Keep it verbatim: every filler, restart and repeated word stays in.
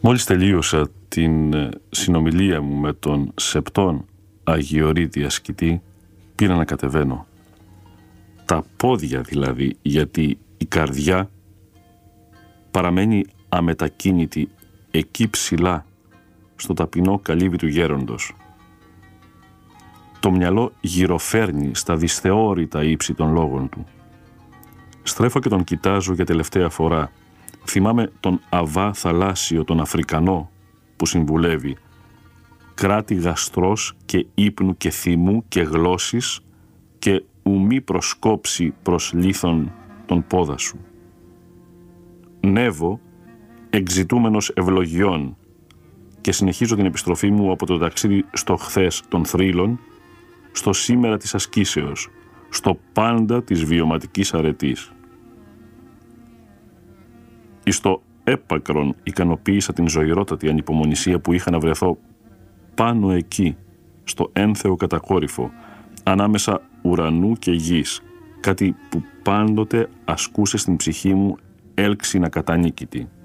Μόλις τελείωσα την συνομιλία μου με τον Σεπτόν Αγιορείτη ασκητή, πήρα να κατεβαίνω. Τα πόδια δηλαδή, γιατί η καρδιά παραμένει αμετακίνητη εκεί ψηλά, στο ταπεινό καλύβι του γέροντος. Το μυαλό γυροφέρνει στα δυσθεώρητα ύψη των λόγων του. Στρέφω και τον κοιτάζω για τελευταία φορά. Θυμάμαι τον Αβά Θαλάσσιο, τον Αφρικανό, που συμβουλεύει: κράτη γαστρός και ύπνου και θυμού και γλώσσης και ουμή προσκόψει προς λίθον τον πόδα σου. Νεύω, εξητούμενος ευλογιών, και συνεχίζω την επιστροφή μου από το ταξίδι στο χθες των θρύλων, στο σήμερα της ασκήσεως, στο πάντα της βιωματικής αρετής. Εις το έπακρον ικανοποίησα την ζωηρότατη ανυπομονησία που είχα να βρεθώ πάνω εκεί, στο ένθεο κατακόρυφο, ανάμεσα ουρανού και γης, κάτι που πάντοτε ασκούσε στην ψυχή μου έλξινα κατανίκητη.